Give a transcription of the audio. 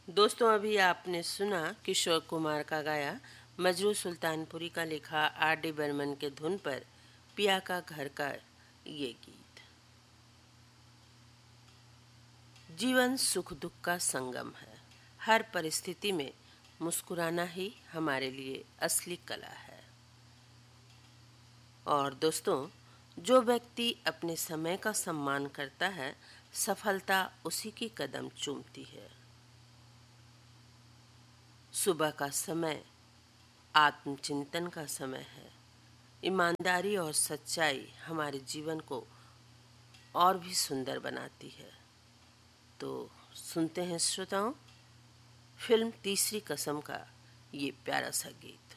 दोस्तों, अभी आपने सुना किशोर कुमार का गाया मजरू सुल्तानपुरी का लिखा R.D. बर्मन के धुन पर पिया का घर का ये गीत। जीवन सुख दुख का संगम है। हर परिस्थिति में मुस्कुराना ही हमारे लिए असली कला है। और दोस्तों, जो व्यक्ति अपने समय का सम्मान करता है, सफलता उसी की कदम चूमती है। सुबह का समय आत्मचिंतन का समय है। ईमानदारी और सच्चाई हमारे जीवन को और भी सुंदर बनाती है। तो सुनते हैं श्रोताओं, फिल्म तीसरी कसम का ये प्यारा सा गीत।